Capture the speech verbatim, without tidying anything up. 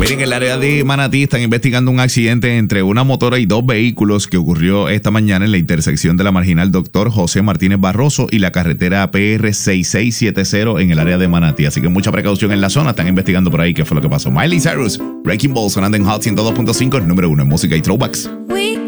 Miren, en el área de Manatí están investigando un accidente entre una motora y dos vehículos que ocurrió esta mañana en la intersección de la marginal Doctor José Martínez Barroso y la carretera P R seis seis siete cero en el área de Manatí. Así que mucha precaución en la zona. Están investigando por ahí qué fue lo que pasó. Miley Cyrus, Wrecking Ball, sonando en Hot ciento dos punto cinco, número uno en música y throwbacks. We